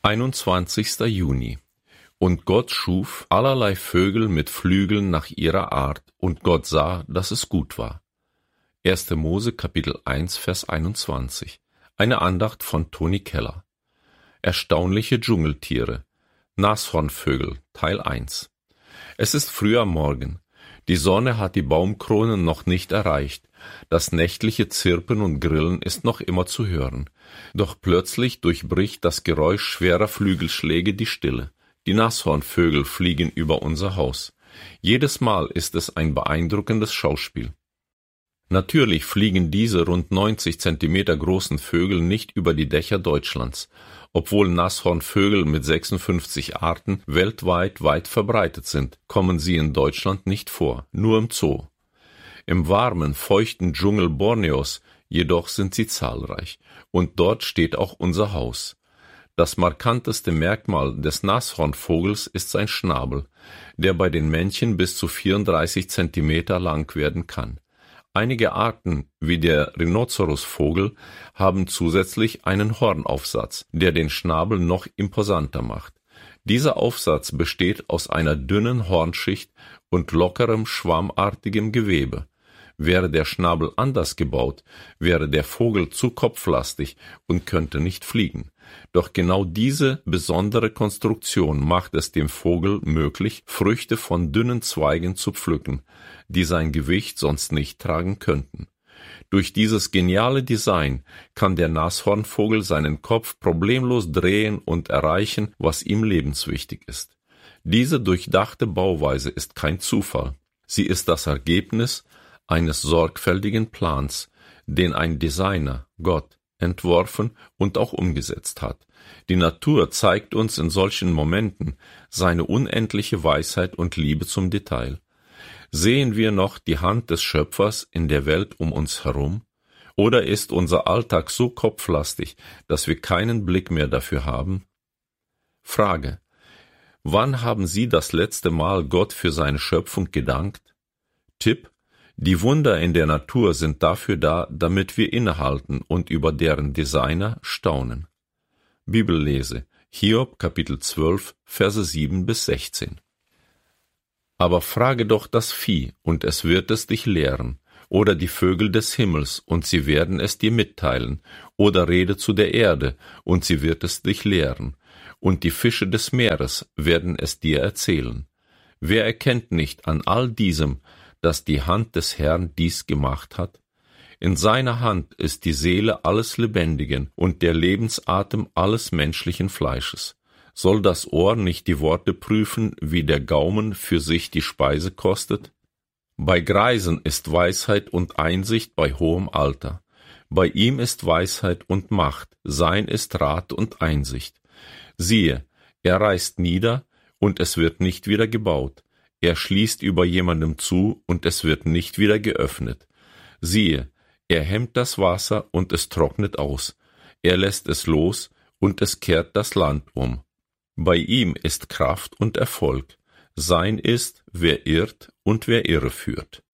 21. Juni. Und Gott schuf allerlei Vögel mit Flügeln nach ihrer Art, und Gott sah, dass es gut war. 1. Mose Kapitel 1 Vers 21. Eine Andacht von Toni Keller. Erstaunliche Dschungeltiere. Nashornvögel Teil 1. Es ist früh am Morgen. Die Sonne hat die Baumkronen noch nicht erreicht. Das nächtliche Zirpen und Grillen ist noch immer zu hören. Doch plötzlich durchbricht das Geräusch schwerer Flügelschläge die Stille. Die Nashornvögel fliegen über unser Haus. Jedes Mal ist es ein beeindruckendes Schauspiel. Natürlich fliegen diese rund 90 Zentimeter großen Vögel nicht über die Dächer Deutschlands, obwohl Nashornvögel mit 56 Arten weltweit weit verbreitet sind, kommen sie in Deutschland nicht vor, nur im Zoo. Im warmen, feuchten Dschungel Borneos jedoch sind sie zahlreich, und dort steht auch unser Haus. Das markanteste Merkmal des Nashornvogels ist sein Schnabel, der bei den Männchen bis zu 34 Zentimeter lang werden kann. Einige Arten, wie der Rhinocerosvogel, haben zusätzlich einen Hornaufsatz, der den Schnabel noch imposanter macht. Dieser Aufsatz besteht aus einer dünnen Hornschicht und lockerem, schwammartigem Gewebe. Wäre der Schnabel anders gebaut, wäre der Vogel zu kopflastig und könnte nicht fliegen. Doch genau diese besondere Konstruktion macht es dem Vogel möglich, Früchte von dünnen Zweigen zu pflücken, die sein Gewicht sonst nicht tragen könnten. Durch dieses geniale Design kann der Nashornvogel seinen Kopf problemlos drehen und erreichen, was ihm lebenswichtig ist. Diese durchdachte Bauweise ist kein Zufall. Sie ist das Ergebnis eines sorgfältigen Plans, den ein Designer, Gott, entworfen und auch umgesetzt hat. Die Natur zeigt uns in solchen Momenten seine unendliche Weisheit und Liebe zum Detail. Sehen wir noch die Hand des Schöpfers in der Welt um uns herum? Oder ist unser Alltag so kopflastig, dass wir keinen Blick mehr dafür haben? Frage: Wann haben Sie das letzte Mal Gott für seine Schöpfung gedankt? Tipp: Die Wunder in der Natur sind dafür da, damit wir innehalten und über deren Designer staunen. Bibellese: Hiob Kapitel 12, Verse 7 bis 16. Aber frage doch das Vieh, und es wird es dich lehren, oder die Vögel des Himmels, und sie werden es dir mitteilen, oder rede zu der Erde, und sie wird es dich lehren, und die Fische des Meeres werden es dir erzählen. Wer erkennt nicht an all diesem, dass die Hand des Herrn dies gemacht hat? In seiner Hand ist die Seele alles Lebendigen und der Lebensatem alles menschlichen Fleisches. Soll das Ohr nicht die Worte prüfen, wie der Gaumen für sich die Speise kostet? Bei Greisen ist Weisheit und Einsicht bei hohem Alter. Bei ihm ist Weisheit und Macht, sein ist Rat und Einsicht. Siehe, er reißt nieder, und es wird nicht wieder gebaut. Er schließt über jemandem zu, und es wird nicht wieder geöffnet. Siehe, er hemmt das Wasser, und es trocknet aus. Er lässt es los, und es kehrt das Land um. Bei ihm ist Kraft und Erfolg. Sein ist, wer irrt und wer irreführt.